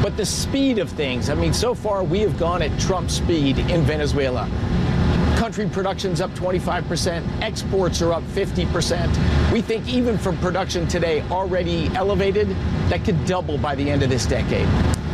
But the speed of things, I mean, so far we have gone at Trump speed in Venezuela. Country production's up 25%, exports are up 50%. We think even from production today already elevated, that could double by the end of this decade.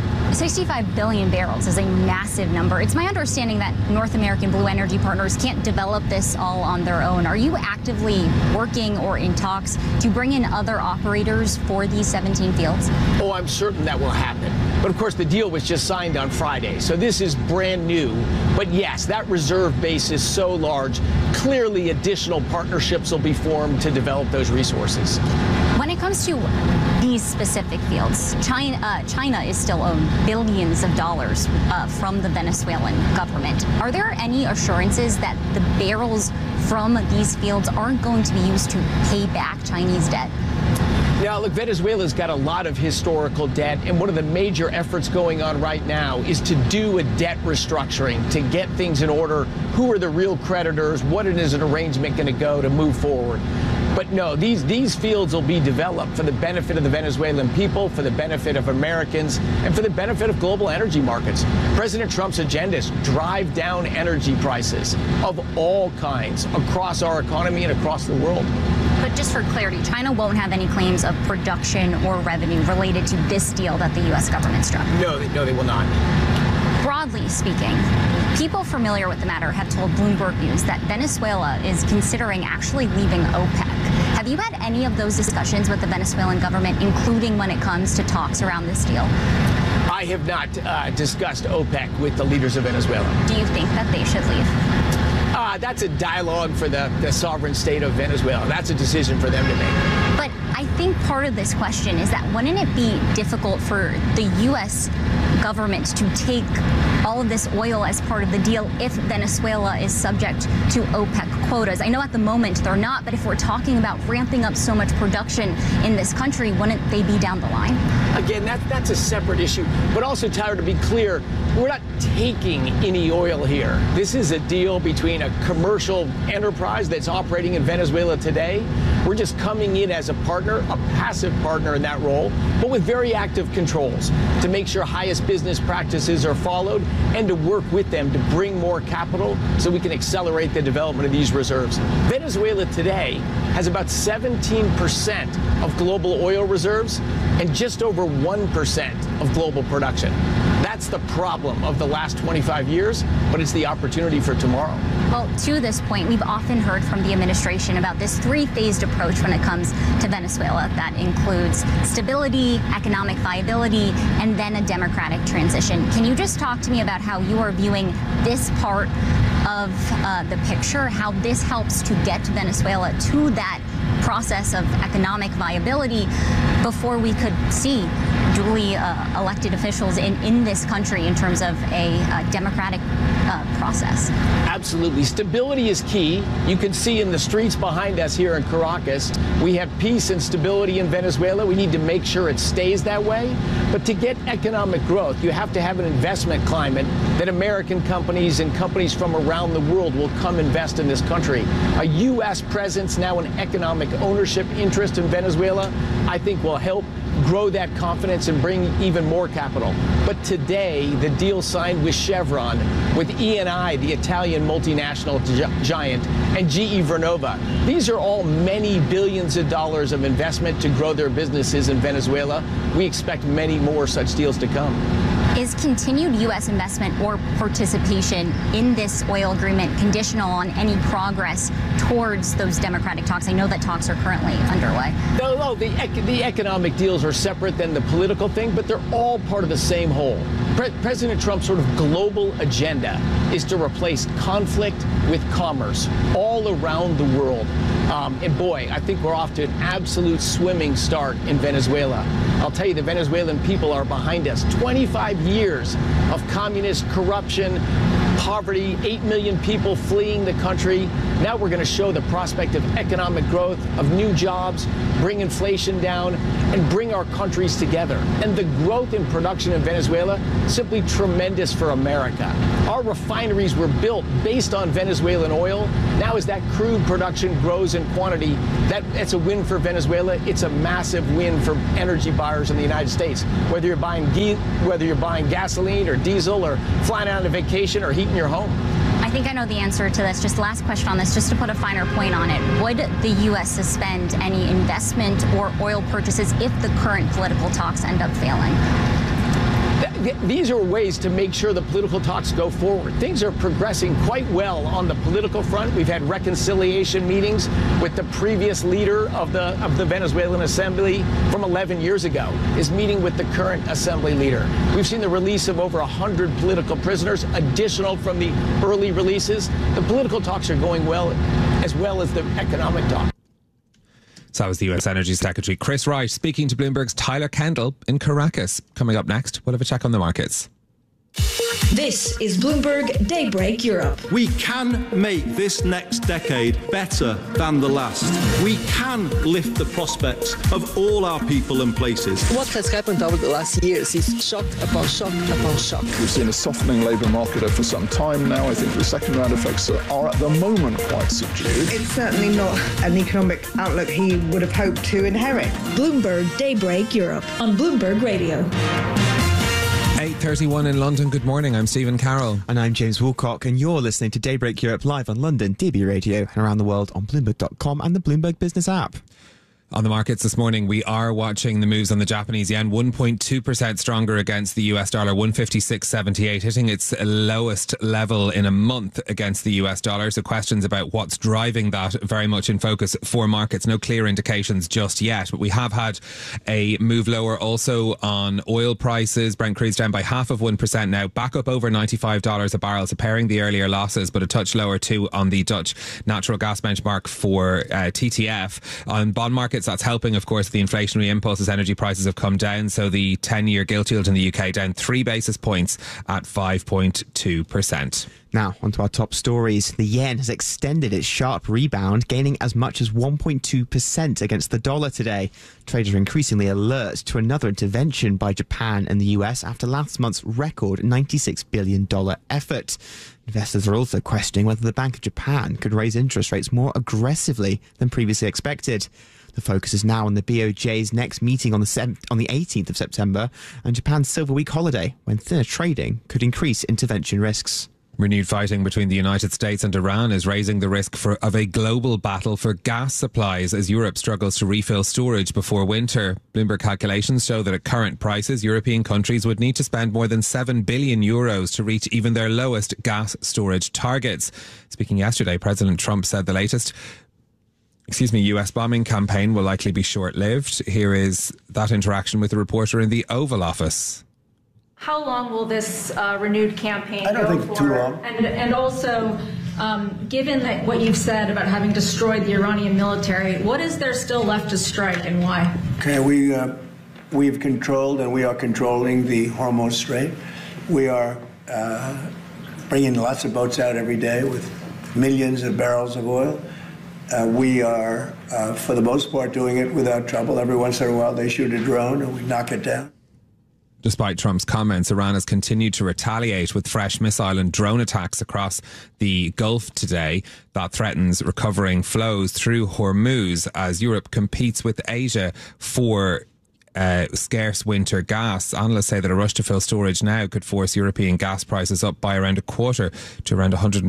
65 billion barrels is a massive number. It's my understanding that North American Blue Energy Partners can't develop this all on their own. Are you actively working or in talks to bring in other operators for these 17 fields? Oh, I'm certain that will happen. But of course, the deal was just signed on Friday, so this is brand new. But yes, that reserve base is so large, clearly additional partnerships will be formed to develop those resources. When it comes to these specific fields, China is still owed billions of dollars from the Venezuelan government. Are there any assurances that the barrels from these fields aren't going to be used to pay back Chinese debt? Now, look, Venezuela's got a lot of historical debt, and one of the major efforts going on right now is to do a debt restructuring, to get things in order. Who are the real creditors? What is an arrangement going to go to move forward? But no, these fields will be developed for the benefit of the Venezuelan people, for the benefit of Americans, and for the benefit of global energy markets. President Trump's agenda is drive down energy prices of all kinds across our economy and across the world. But just for clarity, China won't have any claims of production or revenue related to this deal that the U.S. government struck. No, they will not. Broadly speaking, people familiar with the matter have told Bloomberg News that Venezuela is considering actually leaving OPEC. Have you had any of those discussions with the Venezuelan government, including when it comes to talks around this deal? I have not discussed OPEC with the leaders of Venezuela. Do you think that they should leave? That's a dialogue for the sovereign state of Venezuela. That's a decision for them to make. But I think part of this question is that wouldn't it be difficult for the U.S. government to take all of this oil as part of the deal if Venezuela is subject to OPEC quotas? I know at the moment they're not, but if we're talking about ramping up so much production in this country, wouldn't they be down the line? Again, that's a separate issue. But also, Tyler, to be clear, we're not taking any oil here. This is a deal between a commercial enterprise that's operating in Venezuela today. We're just coming in as a partner, a passive partner in that role, but with very active controls to make sure highest business practices are followed and to work with them to bring more capital so we can accelerate the development of these reserves. Venezuela today has about 17% of global oil reserves and just over 1% of global production. That's the problem of the last 25 years, but it's the opportunity for tomorrow. Well, to this point, we've often heard from the administration about this three-phased approach when it comes to Venezuela. That includes stability, economic viability, and then a democratic transition. Can you just talk to me about how you are viewing this part of the picture, how this helps to get Venezuela to that process of economic viability before we could see duly elected officials in this country in terms of a democratic process? Absolutely. Stability is key. You can see in the streets behind us here in Caracas, we have peace and stability in Venezuela. We need to make sure it stays that way. But to get economic growth, you have to have an investment climate that American companies and companies from around the world will come invest in this country. A U.S. presence, now an economic ownership interest in Venezuela, I think will help grow that confidence and bring even more capital. But today, the deal signed with Chevron, with Eni, the Italian multinational giant, and GE Vernova, these are all many billions of dollars of investment to grow their businesses in Venezuela. We expect many more such deals to come. Is continued U.S. investment or participation in this oil agreement conditional on any progress towards those democratic talks? I know that talks are currently underway. No, the economic deals are separate than the political thing, but they're all part of the same whole. President Trump's sort of global agenda is to replace conflict with commerce all around the world. And boy, I think we're off to an absolute swimming start in Venezuela. I'll tell you, the Venezuelan people are behind us. 25 years of communist corruption, poverty, 8 million people fleeing the country. Now we're going to show the prospect of economic growth, of new jobs, bring inflation down, and bring our countries together. And the growth in production in Venezuela, simply tremendous for America. Our refineries were built based on Venezuelan oil. Now as that crude production grows in quantity, that's a win for Venezuela. It's a massive win for energy buyers in the United States. Whether you're buying gasoline or diesel or flying out on a vacation or heating your home. I think I know the answer to this. Just last question on this, just to put a finer point on it. Would the U.S. suspend any investment or oil purchases if the current political talks end up failing? These are ways to make sure the political talks go forward. Things are progressing quite well on the political front. We've had reconciliation meetings with the previous leader of the Venezuelan Assembly from 11 years ago, is meeting with the current Assembly leader. We've seen the release of over 100 political prisoners, additional from the early releases. The political talks are going well as the economic talks. So that was the US Energy Secretary Chris Wright speaking to Bloomberg's Tyler Kendall in Caracas. Coming up next, we'll have a check on the markets. This is Bloomberg Daybreak Europe. We can make this next decade better than the last. We can lift the prospects of all our people and places. What has happened over the last years is shock upon shock upon shock. We've seen a softening labour market for some time now. I think the second round effects are at the moment quite subdued. It's certainly not an economic outlook he would have hoped to inherit. Bloomberg Daybreak Europe on Bloomberg Radio. 8:31 in London. Good morning. I'm Stephen Carroll. And I'm James Woolcock, and you're listening to Daybreak Europe live on London DB Radio and around the world on Bloomberg.com and the Bloomberg Business app. On the markets this morning, we are watching the moves on the Japanese yen, 1.2% stronger against the US dollar, 156.78, hitting its lowest level in a month against the US dollar. So questions about what's driving that very much in focus for markets. No clear indications just yet, but we have had a move lower also on oil prices. Brent crude's down by 0.5% now, back up over $95 a barrel, so pairing the earlier losses, but a touch lower too on the Dutch natural gas benchmark for TTF. On bond markets, that's helping, of course, the inflationary impulses. Energy prices have come down, so the 10-year gilt yield in the UK down 3 basis points at 5.2%. Now, onto our top stories. The yen has extended its sharp rebound, gaining as much as 1.2% against the dollar today. Traders are increasingly alert to another intervention by Japan and the US after last month's record $96 billion effort. Investors are also questioning whether the Bank of Japan could raise interest rates more aggressively than previously expected. The focus is now on the BOJ's next meeting on the 18th of September and Japan's Silver Week holiday, when thinner trading could increase intervention risks. Renewed fighting between the United States and Iran is raising the risk of a global battle for gas supplies as Europe struggles to refill storage before winter. Bloomberg calculations show that at current prices, European countries would need to spend more than €7 billion to reach even their lowest gas storage targets. Speaking yesterday, President Trump said the latest US bombing campaign will likely be short-lived. Here is that interaction with a reporter in the Oval Office. How long will this renewed campaign go for? I don't think too long. And also, given that what you've said about having destroyed the Iranian military, what is there still left to strike and why? Okay, we've controlled and we are controlling the Hormuz Strait. We are bringing lots of boats out every day with millions of barrels of oil. We are, for the most part, doing it without trouble. Every once in a while, they shoot a drone and we knock it down. Despite Trump's comments, Iran has continued to retaliate with fresh missile and drone attacks across the Gulf today. That threatens recovering flows through Hormuz as Europe competes with Asia for scarce winter gas. Analysts say that a rush to fill storage now could force European gas prices up by around a quarter to around €100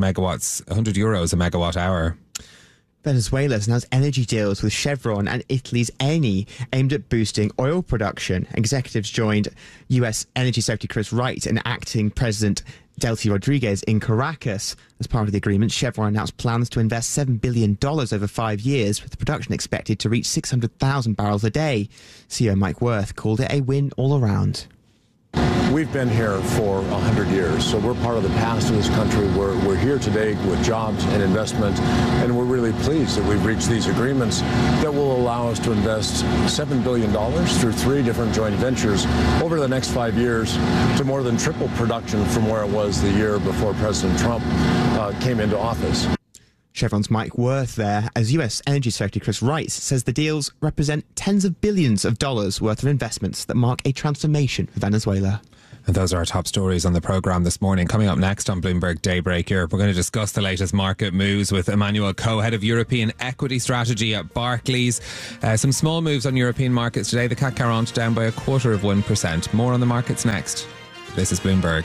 a megawatt hour. Venezuela has announced energy deals with Chevron and Italy's Eni aimed at boosting oil production. Executives joined US Energy Secretary Chris Wright and acting President Delcy Rodriguez in Caracas. As part of the agreement, Chevron announced plans to invest $7 billion over 5 years, with the production expected to reach 600,000 barrels a day. CEO Mike Wirth called it a win all around. We've been here for 100 years, so we're part of the past of this country. We're here today with jobs and investment, and we're really pleased that we've reached these agreements that will allow us to invest $7 billion through 3 different joint ventures over the next 5 years to more than triple production from where it was the year before President Trump came into office. Chevron's Mike Wirth there, as US Energy Secretary Chris Wright says the deals represent tens of billions of dollars worth of investments that mark a transformation for Venezuela. And those are our top stories on the programme this morning. Coming up next on Bloomberg Daybreak Europe, we're going to discuss the latest market moves with Emmanuel Coe, head of European equity strategy at Barclays. Some small moves on European markets today. The CAC 40 down by 0.25%. More on the markets next. This is Bloomberg.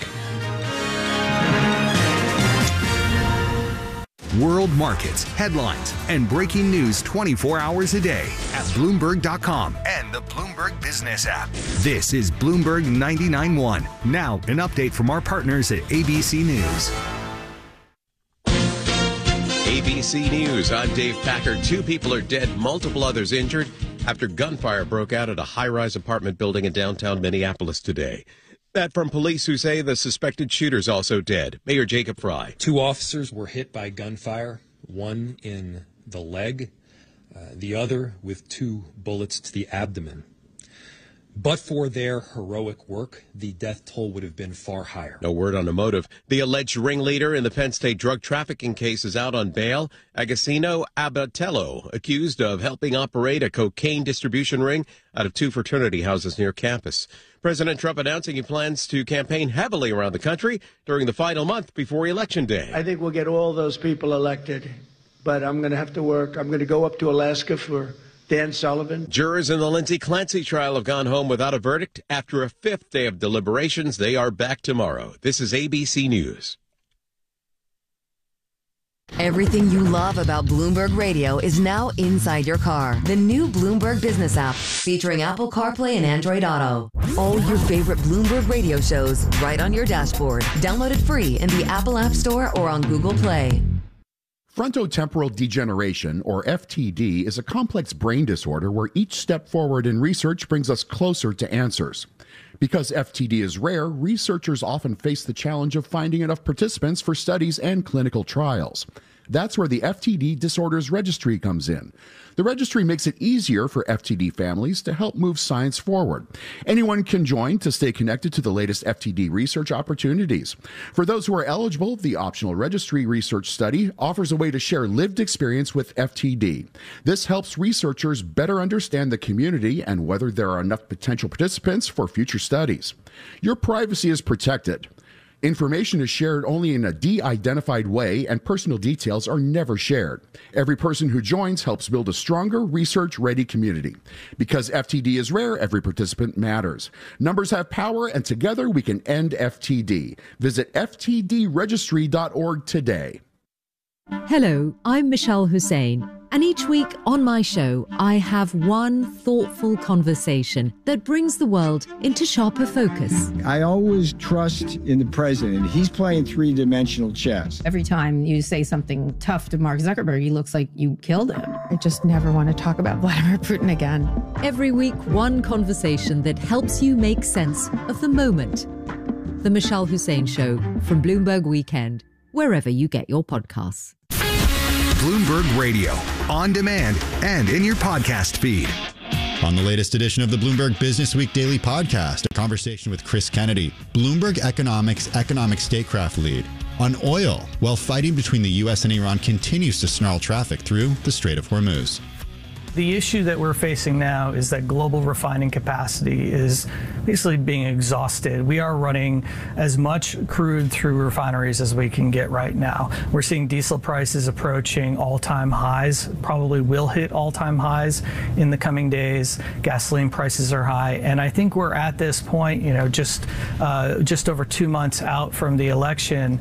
World markets, headlines, and breaking news 24 hours a day at Bloomberg.com and the Bloomberg Business app. This is Bloomberg 99.1. Now, an update from our partners at ABC News. ABC News, I'm Dave Packard. 2 people are dead, multiple others injured after gunfire broke out at a high-rise apartment building in downtown Minneapolis today. That from police who say the suspected shooter's also dead. Mayor Jacob Fry. 2 officers were hit by gunfire, one in the leg, the other with 2 bullets to the abdomen. But for their heroic work, the death toll would have been far higher. No word on a motive. The alleged ringleader in the Penn State drug trafficking case is out on bail. Agostino Abatello, accused of helping operate a cocaine distribution ring out of 2 fraternity houses near campus. President Trump announcing he plans to campaign heavily around the country during the final month before Election Day. I think we'll get all those people elected, but I'm going to have to work. I'm going to go up to Alaska for Dan Sullivan. Jurors in the Lindsay Clancy trial have gone home without a verdict. After a 5th day of deliberations, they are back tomorrow. This is ABC News. Everything you love about Bloomberg Radio is now inside your car. The new Bloomberg Business app, featuring Apple CarPlay and Android Auto. All your favorite Bloomberg Radio shows right on your dashboard. Download it free in the Apple App Store or on Google Play. Frontotemporal degeneration, or FTD, is a complex brain disorder where each step forward in research brings us closer to answers. Because FTD is rare, researchers often face the challenge of finding enough participants for studies and clinical trials. That's where the FTD Disorders Registry comes in. The registry makes it easier for FTD families to help move science forward. Anyone can join to stay connected to the latest FTD research opportunities. For those who are eligible, the optional registry research study offers a way to share lived experience with FTD. This helps researchers better understand the community and whether there are enough potential participants for future studies. Your privacy is protected. Information is shared only in a de-identified way, and personal details are never shared. Every person who joins helps build a stronger, research-ready community. Because FTD is rare, every participant matters. Numbers have power, and together we can end FTD. Visit ftdregistry.org today. Hello, I'm Michelle Hussein. And each week on my show, I have one thoughtful conversation that brings the world into sharper focus. I always trust in the president. He's playing 3-dimensional chess. Every time you say something tough to Mark Zuckerberg, he looks like you killed him. I just never want to talk about Vladimir Putin again. Every week, one conversation that helps you make sense of the moment. The Michelle Hussein Show from Bloomberg Weekend, wherever you get your podcasts. Bloomberg Radio, on demand and in your podcast feed. On the latest edition of the Bloomberg Business Week Daily Podcast, a conversation with Chris Kennedy, Bloomberg Economics economic statecraft lead, on oil, while fighting between the U.S. and Iran continues to snarl traffic through the Strait of Hormuz. The issue that we're facing now is that global refining capacity is basically being exhausted. We are running as much crude through refineries as we can get right now. We're seeing diesel prices approaching all-time highs, probably will hit all-time highs in the coming days. Gasoline prices are high, and I think we're at this point, just over 2 months out from the election,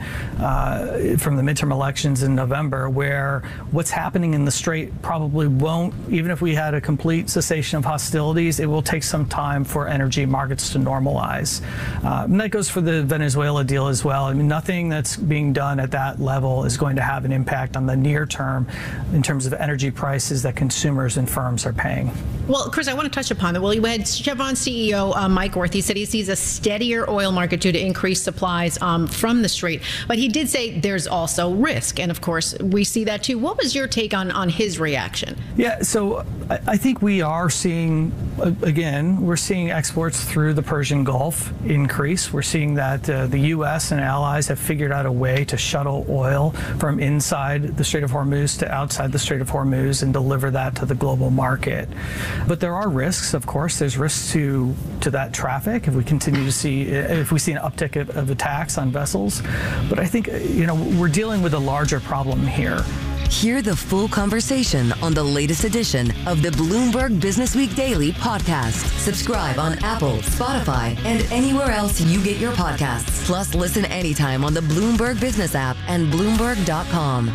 from the midterm elections in November, where what's happening in the Strait probably won't even even if we had a complete cessation of hostilities, it will take some time for energy markets to normalize. And that goes for the Venezuela deal as well. I mean, nothing that's being done at that level is going to have an impact on the near term in terms of energy prices that consumers and firms are paying. Well, Chris, I want to touch upon that. Well, you had Chevron CEO Mike Wirth. He said he sees a steadier oil market due to increased supplies from the Strait. But he did say there's also risk. And of course, we see that too. What was your take on his reaction? Yeah, so I think we are seeing, again, we're seeing exports through the Persian Gulf increase. We're seeing that the U.S. and allies have figured out a way to shuttle oil from inside the Strait of Hormuz to outside the Strait of Hormuz and deliver that to the global market. But there are risks, of course. There's risks to that traffic if we continue to see, if we see an uptick of attacks on vessels. But I think, we're dealing with a larger problem here. Hear the full conversation on the latest edition of the Bloomberg Businessweek Daily podcast. Subscribe on Apple, Spotify, and anywhere else you get your podcasts. Plus, listen anytime on the Bloomberg Business app and Bloomberg.com.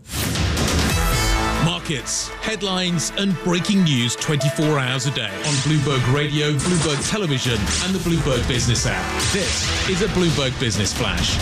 Markets, headlines, and breaking news 24 hours a day on Bloomberg Radio, Bloomberg Television, and the Bloomberg Business app. This is a Bloomberg Business Flash.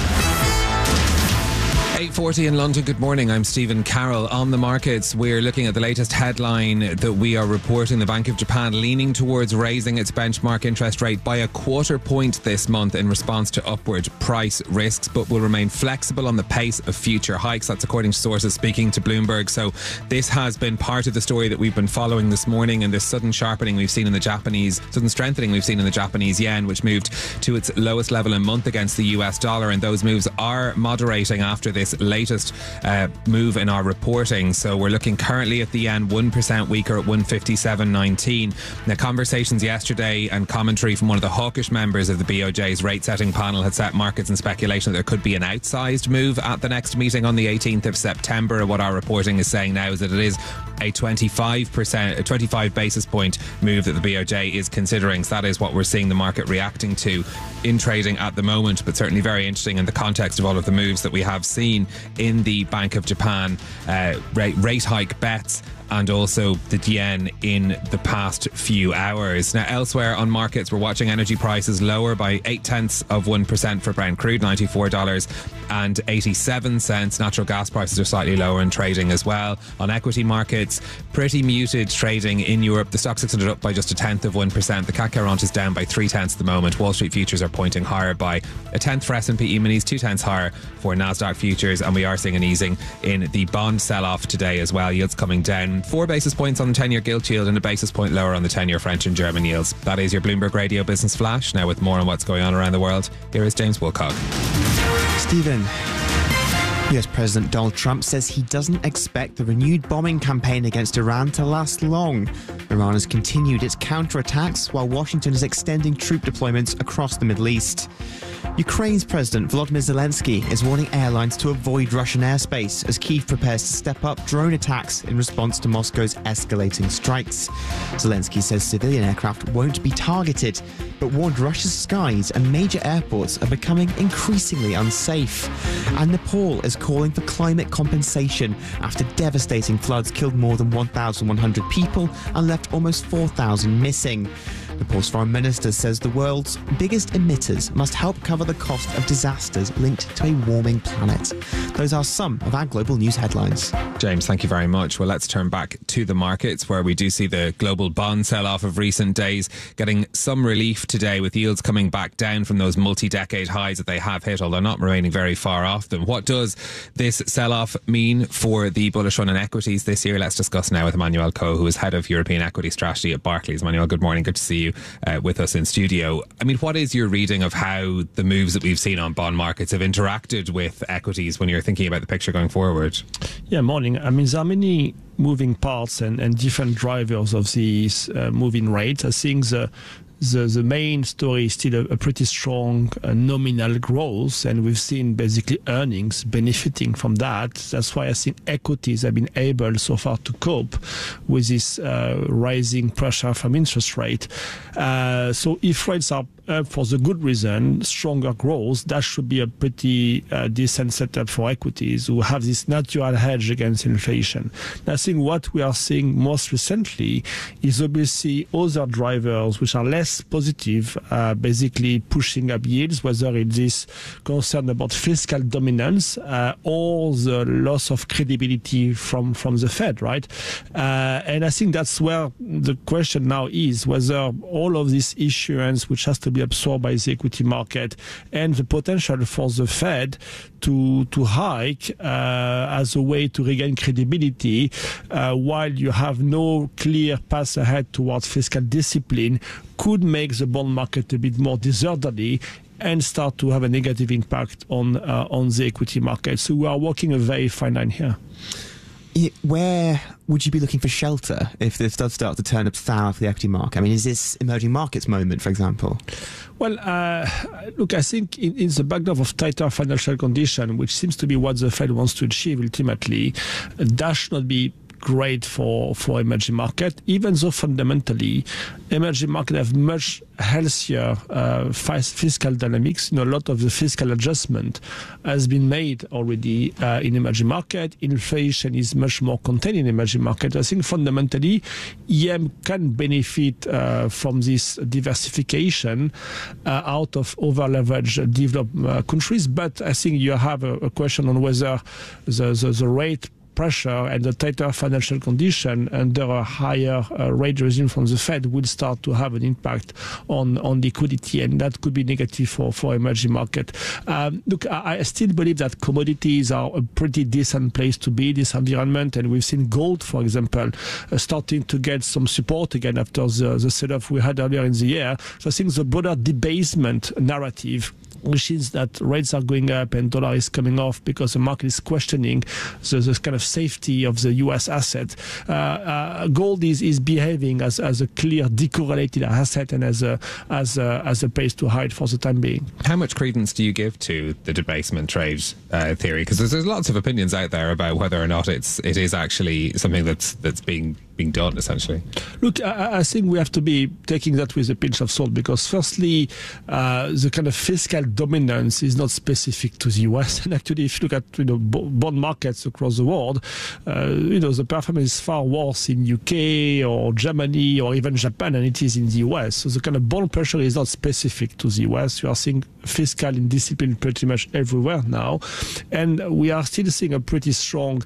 8:40 in London. Good morning. I'm Stephen Carroll. On the markets, we're looking at the latest headline that we are reporting. The Bank of Japan leaning towards raising its benchmark interest rate by 1/4 point this month in response to upward price risks, but will remain flexible on the pace of future hikes. That's according to sources speaking to Bloomberg. So this has been part of the story that we've been following this morning, and this sudden strengthening we've seen in the Japanese yen, which moved to its lowest level in a month against the US dollar. And those moves are moderating after this latest move in our reporting. So we're looking currently at the yen 1% weaker at 157.19. Now, conversations yesterday and commentary from one of the hawkish members of the BOJ's rate setting panel had set markets in speculation that there could be an outsized move at the next meeting on the 18th of September. What our reporting is saying now is that it is a 25 basis point move that the BOJ is considering. So that is what we're seeing the market reacting to in trading at the moment, but certainly very interesting in the context of all of the moves that we have seen in the Bank of Japan rate hike bets and also the yen in the past few hours. Now, elsewhere on markets, we're watching energy prices lower by 0.8% for Brent crude, $94.87. Natural gas prices are slightly lower in trading as well. On equity markets, pretty muted trading in Europe. The Stoxx 600 up by just 0.1%. The CAC 40 is down by 0.3 at the moment. Wall Street futures are pointing higher by 0.1 for S&P E-minis, 0.2 higher for Nasdaq futures, and we are seeing an easing in the bond sell-off today as well. Yields coming down 4 basis points on the 10-year gilt yield and a basis point lower on the 10-year French and German yields. That is your Bloomberg Radio Business Flash. Now, with more on what's going on around the world, here is James Woolcock. Stephen, US President Donald Trump says he doesn't expect the renewed bombing campaign against Iran to last long. Iran has continued its counterattacks while Washington is extending troop deployments across the Middle East. Ukraine's President Volodymyr Zelensky is warning airlines to avoid Russian airspace as Kyiv prepares to step up drone attacks in response to Moscow's escalating strikes. Zelensky says civilian aircraft won't be targeted, but warned Russia's skies and major airports are becoming increasingly unsafe. And Nepal is calling for climate compensation after devastating floods killed more than 1,100 people and left almost 4,000 missing. Nepal's foreign minister says the world's biggest emitters must help cover the cost of disasters linked to a warming planet. Those are some of our global news headlines. James, thank you very much. Well, let's turn back to the markets where we do see the global bond sell-off of recent days getting some relief today, with yields coming back down from those multi-decade highs that they have hit, although not remaining very far off them. What does this sell-off mean for the bullish run in equities this year? Let's discuss now with Emmanuel Coe, who is head of European equity strategy at Barclays. Emmanuel, good morning. Good to see you with us in studio. I mean, what is your reading of how the moves that we've seen on bond markets have interacted with equities when you're thinking about the picture going forward? Yeah, morning. I mean, there are many moving parts and different drivers of these moving rates. I think the main story is still a pretty strong nominal growth, and we've seen basically earnings benefiting from that. That's why I think equities have been able so far to cope with this rising pressure from interest rate. So if rates are up for the good reason, stronger growth, that should be a pretty decent setup for equities who have this natural hedge against inflation. I think what we are seeing most recently is obviously other drivers which are less positive, basically pushing up yields, whether it is concern about fiscal dominance or the loss of credibility from the Fed, right? And I think that's where the question now is, whether all of this issuance, which has to be absorbed by the equity market, and the potential for the Fed to hike as a way to regain credibility, while you have no clear path ahead towards fiscal discipline, could make the bond market a bit more disorderly and start to have a negative impact on the equity market. So we are walking a very fine line here. Where would you be looking for shelter if this does start to turn up sour for the equity market? I mean, is this emerging markets moment, for example? Well, look, I think in the backdrop of tighter financial condition, which seems to be what the Fed wants to achieve ultimately, that should not be great for emerging market, even though fundamentally emerging market have much healthier fiscal dynamics. A lot of the fiscal adjustment has been made already in emerging market. Inflation is much more contained in emerging market. I think fundamentally EM can benefit from this diversification out of over-leveraged developed countries, but I think you have a question on whether the rate pressure and the tighter financial condition under a higher rate regime from the Fed will start to have an impact on liquidity, and that could be negative for emerging market. Look, I still believe that commodities are a pretty decent place to be in this environment, and we've seen gold, for example, starting to get some support again after the sell-off we had earlier in the year. So I think the broader debasement narrative, which is that rates are going up and dollar is coming off because the market is questioning the kind of safety of the U.S. asset. Gold is behaving as a clear decorrelated asset and as a place to hide for the time being. How much credence do you give to the debasement trade theory? Because there's lots of opinions out there about whether or not it is actually something that's being done, essentially. Look, I think we have to be taking that with a pinch of salt, because firstly, the kind of fiscal dominance is not specific to the US. And actually, if you look at bond markets across the world, the performance is far worse in UK or Germany or even Japan than it is in the US. So the kind of bond pressure is not specific to the US. You are seeing fiscal indiscipline pretty much everywhere now, and we are still seeing a pretty strong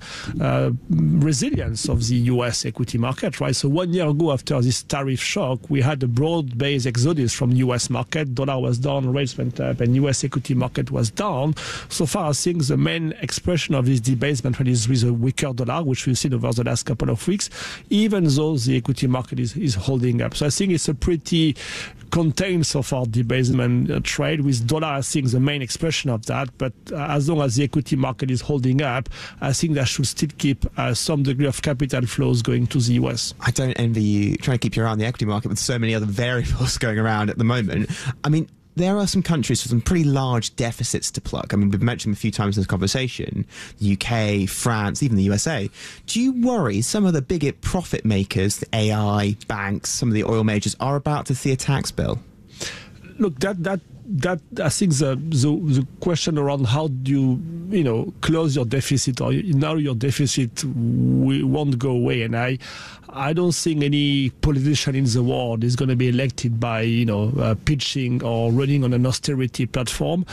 resilience of the US equity market, right? So 1 year ago, after this tariff shock, we had a broad-based exodus from US market. Dollar was down, rates went up, and US equity market was down. So far, I think the main expression of this debasement is with a weaker dollar, which we've seen over the last couple of weeks, even though the equity market is holding up. So I think it's a pretty contained so far debasement trade, with dollar, I think, the main expression of that. But as long as the equity market is holding up, I think that should still keep some degree of capital flows going to the US. I don't envy you trying to keep your eye on the equity market with so many other variables going around at the moment. I mean, there are some countries with some pretty large deficits to plug. I mean, we've mentioned them a few times in this conversation. The UK, France, even the USA. Do you worry some of the bigger profit makers, the AI, banks, some of the oil majors, are about to see a tax bill? Look, that I think the question around how do you close your deficit, or now your deficit won't go away, and I don't think any politician in the world is going to be elected by pitching or running on an austerity platform.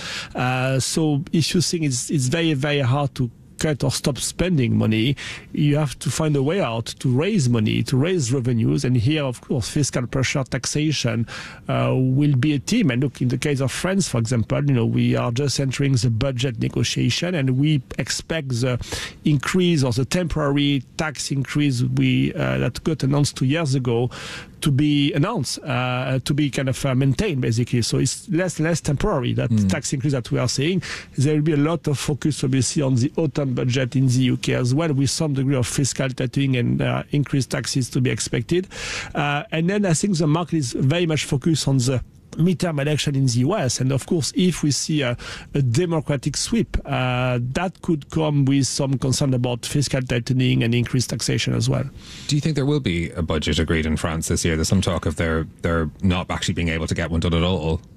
So if you think it's very, very hard to cut or stop spending money, you have to find a way out to raise money, to raise revenues. And here, of course, fiscal pressure, taxation will be a theme. And look, in the case of France, for example, we are just entering the budget negotiation, and we expect the increase or the temporary tax increase that got announced 2 years ago to be announced, to be kind of maintained, basically. So it's less temporary, that tax increase that we are seeing. There will be a lot of focus, obviously, on the autumn budget in the UK as well, with some degree of fiscal tightening and increased taxes to be expected. And then I think the market is very much focused on the midterm election in the US, and of course, if we see a democratic sweep, that could come with some concern about fiscal tightening and increased taxation as well. Do you think there will be a budget agreed in France this year? There's some talk of they're not actually being able to get one done at all.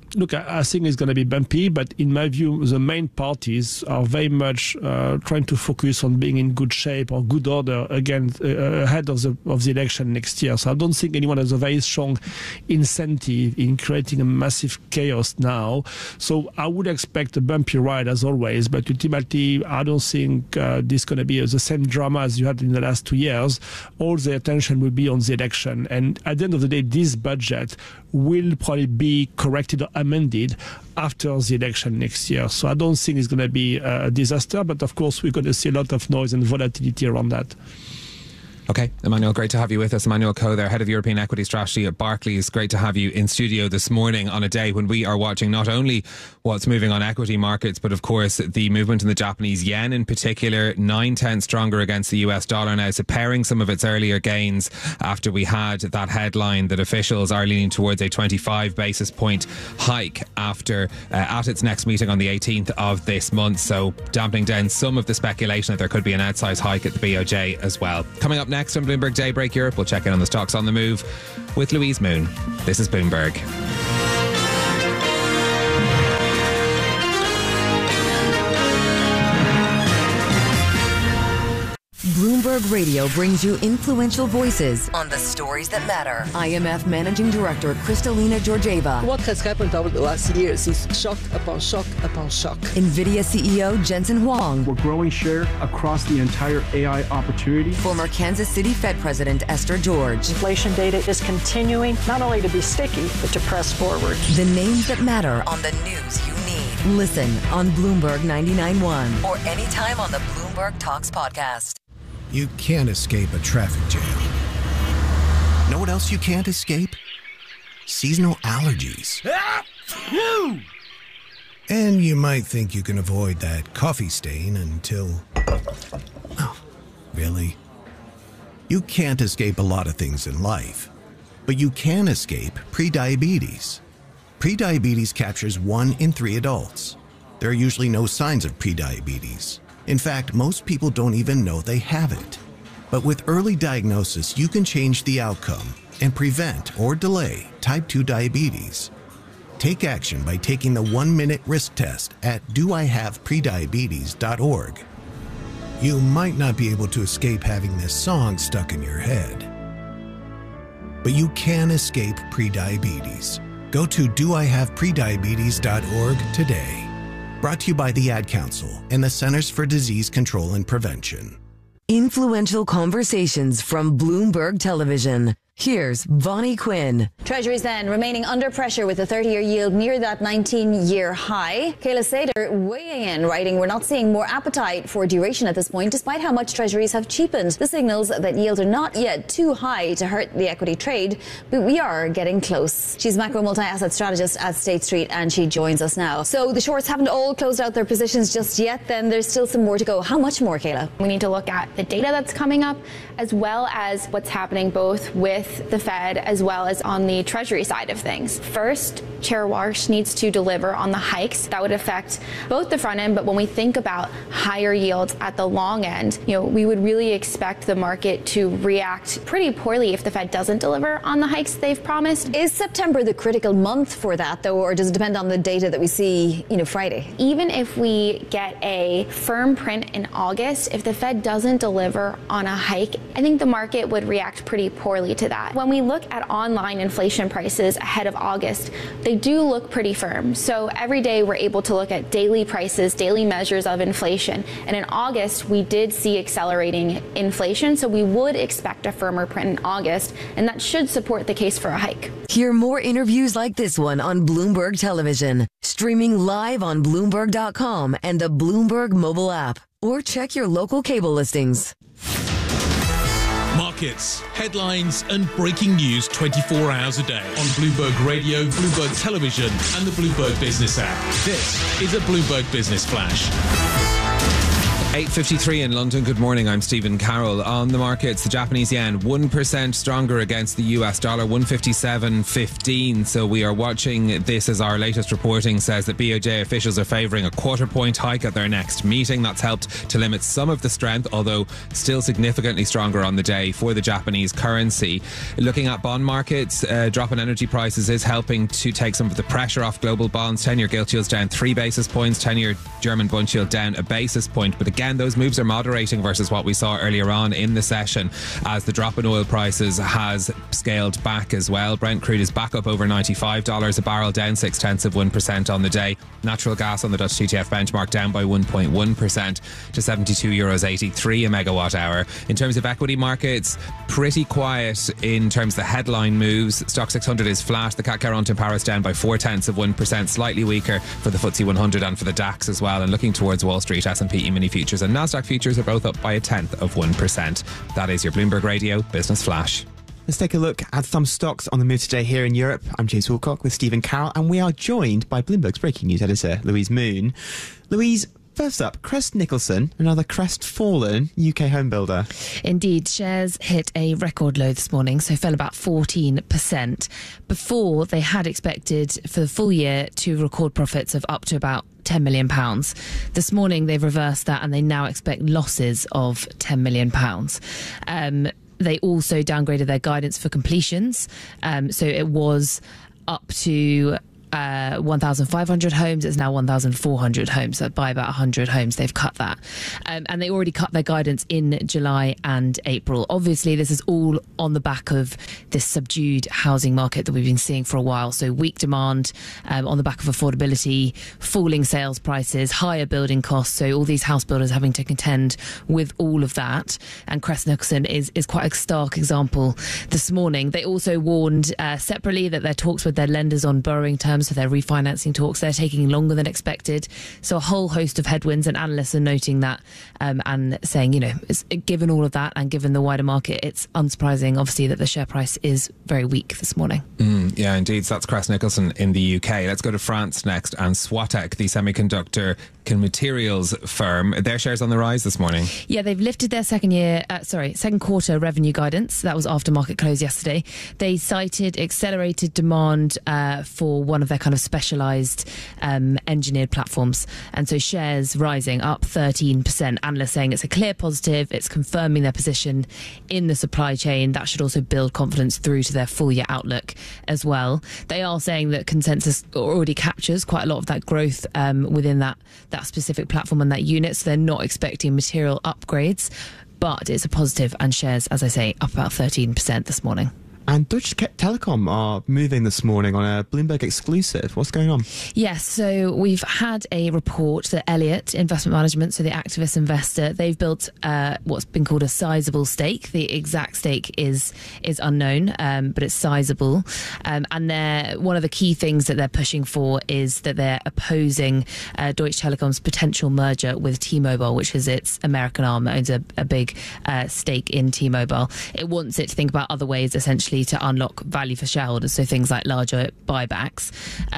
look, I think it's going to be bumpy, but in my view, the main parties are very much trying to focus on being in good shape or good order again ahead of the election next year. So I don't think anyone has a very strong incentive in creating a massive chaos now. So I would expect a bumpy ride as always, but ultimately I don't think this is going to be the same drama as you had in the last 2 years. All the attention will be on the election, and at the end of the day, this budget will probably be corrected or amended after the election next year. So I don't think it's going to be a disaster, but of course we're going to see a lot of noise and volatility around that. Okay, Emmanuel, great to have you with us. Emmanuel Coe there, Head of European Equity Strategy at Barclays. Great to have you in studio this morning on a day when we are watching not only what's moving on equity markets, but of course the movement in the Japanese yen in particular, 9/10 stronger against the US dollar now, separating some of its earlier gains after we had that headline that officials are leaning towards a 25 basis point hike after at its next meeting on the 18th of this month. So dampening down some of the speculation that there could be an outsized hike at the BOJ as well. Coming up next on Bloomberg Daybreak Europe, we'll check in on the stocks on the move with Louise Moon. This is Bloomberg. Bloomberg Radio brings you influential voices on the stories that matter. IMF Managing Director Kristalina Georgieva. What has happened over the last years is shock upon shock upon shock. NVIDIA CEO Jensen Huang. We're growing share across the entire AI opportunity. Former Kansas City Fed President Esther George. Inflation data is continuing not only to be sticky, but to press forward. The names that matter on the news you need. Listen on Bloomberg 99.1 or anytime on the Bloomberg Talks podcast. You can't escape a traffic jam. Know what else you can't escape? Seasonal allergies. And you might think you can avoid that coffee stain until... Oh, really? You can't escape a lot of things in life, but you can escape prediabetes. Prediabetes captures 1 in 3 adults. There are usually no signs of prediabetes. In fact, most people don't even know they have it. But with early diagnosis, you can change the outcome and prevent or delay type 2 diabetes. Take action by taking the 1-minute risk test at doihaveprediabetes.org. You might not be able to escape having this song stuck in your head, but you can escape prediabetes. Go to doihaveprediabetes.org today. Brought to you by the Ad Council and the Centers for Disease Control and Prevention. Influential conversations from Bloomberg Television. Here's Vonnie Quinn. Treasuries then remaining under pressure with the 30-year yield near that 19-year high. Kayla Sater weighing in, writing, we're not seeing more appetite for duration at this point, despite how much Treasuries have cheapened. The signals that yields are not yet too high to hurt the equity trade, but we are getting close. She's macro multi-asset strategist at State Street, and she joins us now. So the shorts haven't all closed out their positions just yet, then there's still some more to go. How much more, Kayla? We need to look at the data that's coming up, as well as what's happening both with the Fed as well as on the Treasury side of things. First, Chair Warsh needs to deliver on the hikes. That would affect both the front end, but when we think about higher yields at the long end, we would really expect the market to react pretty poorly if the Fed doesn't deliver on the hikes they've promised. Is September the critical month for that, though, or does it depend on the data that we see, Friday? Even if we get a firm print in August, if the Fed doesn't deliver on a hike, I think the market would react pretty poorly to that. When we look at online inflation prices ahead of August, they do look pretty firm. So every day we're able to look at daily prices, daily measures of inflation. And in August, we did see accelerating inflation. So we would expect a firmer print in August, and that should support the case for a hike. Hear more interviews like this one on Bloomberg Television, streaming live on Bloomberg.com and the Bloomberg mobile app, or check your local cable listings. Markets, headlines and breaking news 24 hours a day on Bloomberg Radio, Bloomberg Television and the Bloomberg Business app. This is a Bloomberg Business Flash. 8:53 in London. Good morning. I'm Stephen Carroll. On the markets, the Japanese yen 1% stronger against the US dollar, 157.15. So we are watching this as our latest reporting says that BOJ officials are favouring a quarter-point hike at their next meeting. That's helped to limit some of the strength, although still significantly stronger on the day for the Japanese currency. Looking at bond markets, drop in energy prices is helping to take some of the pressure off global bonds. 10-year gilt yields down 3 basis points, 10-year German bund yield down a basis point. But again, those moves are moderating versus what we saw earlier on in the session as the drop in oil prices has scaled back as well. Brent crude is back up over $95 a barrel, down 0.6% on the day. Natural gas on the Dutch TTF benchmark down by 1.1% to €72.83 a megawatt hour. In terms of equity markets, pretty quiet in terms of the headline moves. Stock 600 is flat. The CAC 40 in Paris down by 0.4%, slightly weaker for the FTSE 100 and for the DAX as well. And looking towards Wall Street, S&P E-mini futures and Nasdaq futures are both up by 0.1%. That is your Bloomberg Radio Business Flash. Let's take a look at some stocks on the move today here in Europe. I'm James Wilcock with Stephen Carroll, and we are joined by Bloomberg's breaking news editor, Louise Moon. Louise, first up, Crest Nicholson, another crestfallen UK home builder. Indeed, shares hit a record low this morning, so fell about 14%. Before, they had expected for the full year to record profits of up to about £10 million. This morning, they've reversed that and they now expect losses of £10 million. They also downgraded their guidance for completions. So it was up to 1,500 homes. It's now 1,400 homes. So by about 100 homes, they've cut that. And they already cut their guidance in July and April. Obviously, this is all on the back of this subdued housing market that we've been seeing for a while. So weak demand on the back of affordability, falling sales prices, higher building costs. So all these house builders having to contend with all of that. And Crest Nicholson is quite a stark example this morning. They also warned separately that their talks with their lenders on borrowing terms for their refinancing talks, they're taking longer than expected. So a whole host of headwinds, and analysts are noting that and saying, given all of that and given the wider market, it's unsurprising, obviously, that the share price is very weak this morning. Yeah, indeed. So that's Crest Nicholson in the UK. Let's go to France next, and Swatec, the semiconductor materials firm, their shares on the rise this morning. Yeah, they've lifted their second quarter revenue guidance. That was after market close yesterday. They cited accelerated demand for one of their kind of specialised engineered platforms. And so shares rising up 13%. Analysts saying it's a clear positive. It's confirming their position in the supply chain. That should also build confidence through to their full year outlook as well. They are saying that consensus already captures quite a lot of that growth within that specific platform and that unit. So they're not expecting material upgrades, but it's a positive, and shares, as I say, up about 13% this morning. And Deutsche Telekom are moving this morning on a Bloomberg exclusive. What's going on? Yes, so we've had a report that Elliott Investment Management, so the activist investor, they've built what's been called a sizable stake. The exact stake is unknown, but it's sizable. And one of the key things that they're pushing for is that they're opposing Deutsche Telekom's potential merger with T-Mobile, which is its American arm. It owns a big stake in T-Mobile. It wants it to think about other ways, essentially, to unlock value for shareholders, so things like larger buybacks.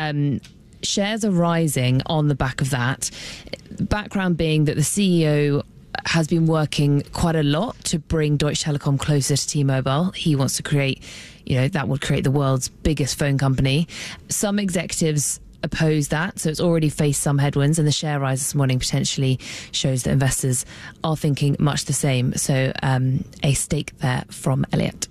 Shares are rising on the back of that. Background being that the CEO has been working quite a lot to bring Deutsche Telekom closer to T-Mobile. He wants to create, that would create the world's biggest phone company. Some executives oppose that, so it's already faced some headwinds, and the share rise this morning potentially shows that investors are thinking much the same. So a stake there from Elliott.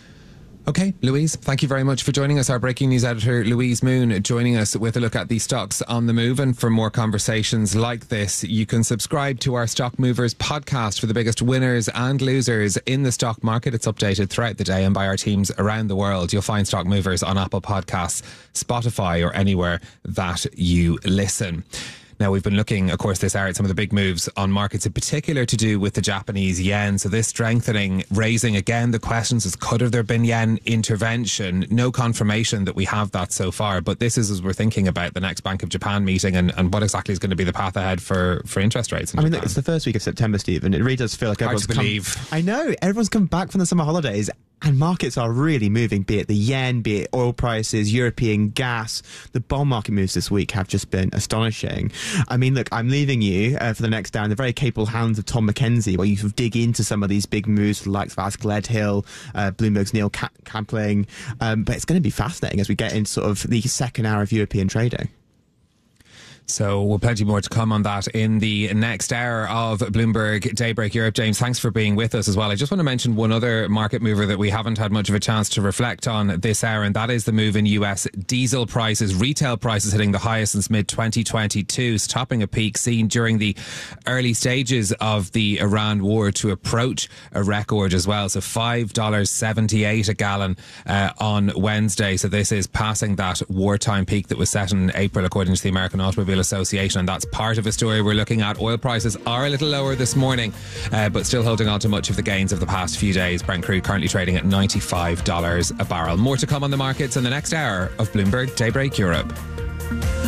Okay, Louise, thank you very much for joining us. Our breaking news editor, Louise Moon, joining us with a look at the stocks on the move. And for more conversations like this, you can subscribe to our Stock Movers podcast for the biggest winners and losers in the stock market. It's updated throughout the day and by our teams around the world. You'll find Stock Movers on Apple Podcasts, Spotify, or anywhere that you listen. Now, we've been looking, of course, this hour at some of the big moves on markets, in particular to do with the Japanese yen. So this strengthening, raising again the questions as could have there been yen intervention? No confirmation that we have that so far. But this is as we're thinking about the next Bank of Japan meeting and what exactly is going to be the path ahead for interest rates in Japan. Look, it's the first week of September, Stephen. It really does feel like everyone's come back from the summer holidays And markets are really moving, be it the yen, be it oil prices, European gas. The bond market moves this week have just been astonishing. I mean, look, I'm leaving you for the next hour in the very capable hands of Tom McKenzie, where you sort of dig into some of these big moves, the likes of Ask Gledhill, Bloomberg's Neil Kapling. But it's going to be fascinating as we get into sort of the second hour of European trading. So we'll plenty more to come on that in the next hour of Bloomberg Daybreak Europe. James, thanks for being with us as well. I just want to mention one other market mover that we haven't had much of a chance to reflect on this hour, and that is the move in US diesel prices. Retail prices hitting the highest since mid-2022, topping a peak seen during the early stages of the Iran war to approach a record as well. So $5.78 a gallon on Wednesday. So this is passing that wartime peak that was set in April, according to the American Automobile Association, and that's part of a story we're looking at. Oil prices are a little lower this morning, but still holding on to much of the gains of the past few days. Brent crude currently trading at $95 a barrel. More to come on the markets in the next hour of Bloomberg Daybreak Europe.